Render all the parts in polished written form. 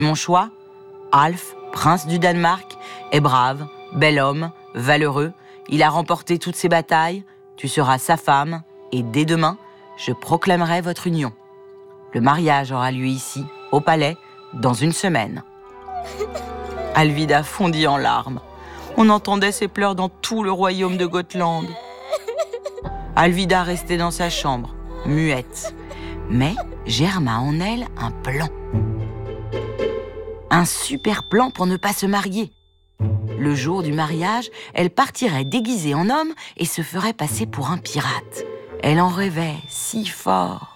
Mon choix, Alf, prince du Danemark, est brave, bel homme, valeureux. Il a remporté toutes ses batailles. Tu seras sa femme et dès demain, je proclamerai votre union. Le mariage aura lieu ici, au palais, dans 1 semaine. » Alvida fondit en larmes. On entendait ses pleurs dans tout le royaume de Gotland. Alvida restait dans sa chambre, muette. Mais germa en elle un plan. Un super plan pour ne pas se marier. Le jour du mariage, elle partirait déguisée en homme et se ferait passer pour un pirate. Elle en rêvait si fort.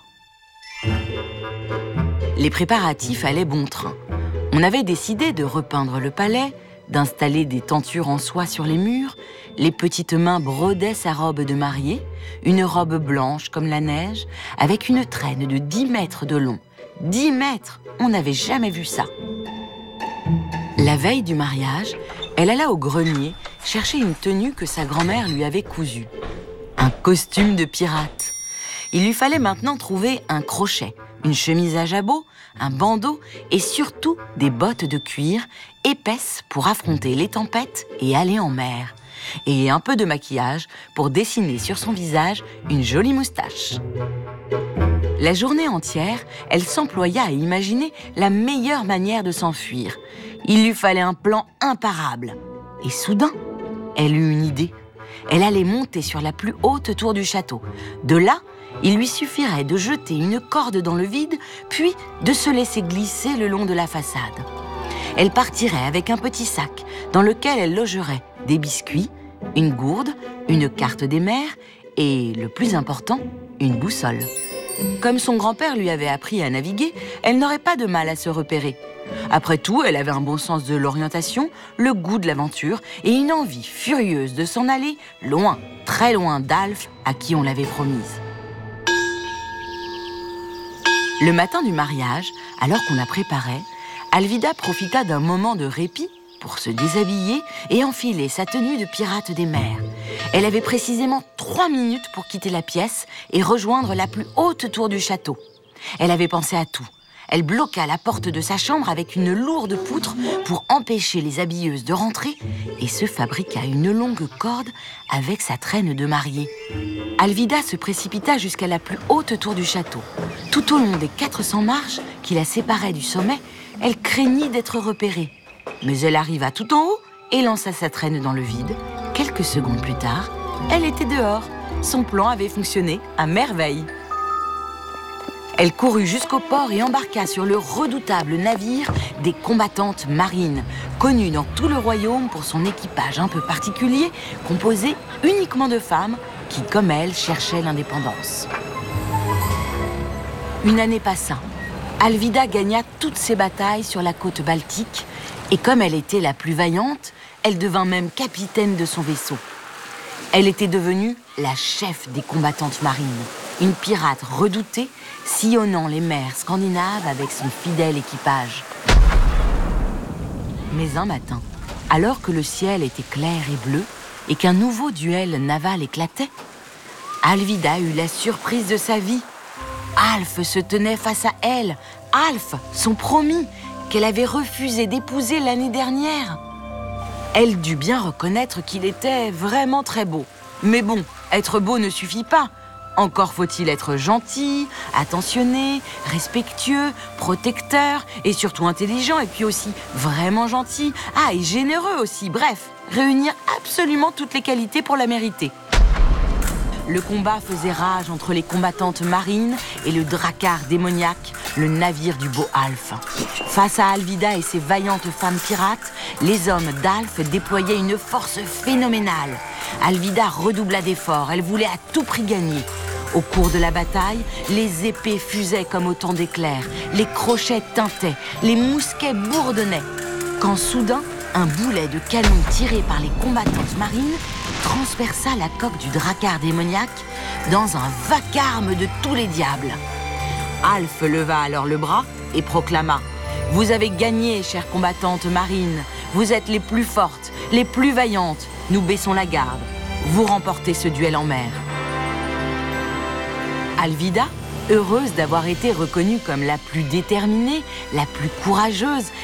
Les préparatifs allaient bon train. On avait décidé de repeindre le palais, d'installer des tentures en soie sur les murs. Les petites mains brodaient sa robe de mariée, une robe blanche comme la neige, avec une traîne de 10 mètres de long. 10 mètres, on n'avait jamais vu ça. La veille du mariage, elle alla au grenier chercher une tenue que sa grand-mère lui avait cousue. Un costume de pirate. Il lui fallait maintenant trouver un crochet, une chemise à jabot, un bandeau et surtout des bottes de cuir épaisses pour affronter les tempêtes et aller en mer. Et un peu de maquillage pour dessiner sur son visage une jolie moustache. La journée entière, elle s'employa à imaginer la meilleure manière de s'enfuir. Il lui fallait un plan imparable. Et soudain, elle eut une idée. Elle allait monter sur la plus haute tour du château. De là, il lui suffirait de jeter une corde dans le vide, puis de se laisser glisser le long de la façade. Elle partirait avec un petit sac dans lequel elle logerait des biscuits, une gourde, une carte des mers et, le plus important, une boussole. Comme son grand-père lui avait appris à naviguer, elle n'aurait pas de mal à se repérer. Après tout, elle avait un bon sens de l'orientation, le goût de l'aventure et une envie furieuse de s'en aller loin, très loin d'Alf à qui on l'avait promise. Le matin du mariage, alors qu'on la préparait, Alvida profita d'un moment de répit pour se déshabiller et enfiler sa tenue de pirate des mers. Elle avait précisément 3 minutes pour quitter la pièce et rejoindre la plus haute tour du château. Elle avait pensé à tout. Elle bloqua la porte de sa chambre avec une lourde poutre pour empêcher les habilleuses de rentrer et se fabriqua une longue corde avec sa traîne de mariée. Alvida se précipita jusqu'à la plus haute tour du château. Tout au long des 400 marches qui la séparaient du sommet, elle craignit d'être repérée. Mais elle arriva tout en haut et lança sa traîne dans le vide. Quelques secondes plus tard, elle était dehors. Son plan avait fonctionné à merveille. Elle courut jusqu'au port et embarqua sur le redoutable navire des combattantes marines, connu dans tout le royaume pour son équipage un peu particulier, composé uniquement de femmes qui, comme elle, cherchaient l'indépendance. Une année passa. Alvida gagna toutes ses batailles sur la côte baltique et comme elle était la plus vaillante, elle devint même capitaine de son vaisseau. Elle était devenue la chef des combattantes marines, une pirate redoutée, sillonnant les mers scandinaves avec son fidèle équipage. Mais un matin, alors que le ciel était clair et bleu et qu'un nouveau duel naval éclatait, Alvida eut la surprise de sa vie. Alf se tenait face à elle, Alf, son promis, qu'elle avait refusé d'épouser l'année dernière. Elle dut bien reconnaître qu'il était vraiment très beau. Mais bon, être beau ne suffit pas. Encore faut-il être gentil, attentionné, respectueux, protecteur et surtout intelligent et puis aussi vraiment gentil. Ah, et généreux aussi, bref, réunir absolument toutes les qualités pour la mériter. Le combat faisait rage entre les combattantes marines et le drakkar démoniaque, le navire du beau Alf. Face à Alvida et ses vaillantes femmes pirates, les hommes d'Alf déployaient une force phénoménale. Alvida redoubla d'efforts, elle voulait à tout prix gagner. Au cours de la bataille, les épées fusaient comme autant d'éclairs, les crochets tintaient, les mousquets bourdonnaient. Quand soudain, un boulet de canon tiré par les combattantes marines transperça la coque du drakkar démoniaque dans un vacarme de tous les diables. Alf leva alors le bras et proclama « Vous avez gagné, chères combattantes marines. Vous êtes les plus fortes, les plus vaillantes. Nous baissons la garde. Vous remportez ce duel en mer. » Alvida, heureuse d'avoir été reconnue comme la plus déterminée, la plus courageuse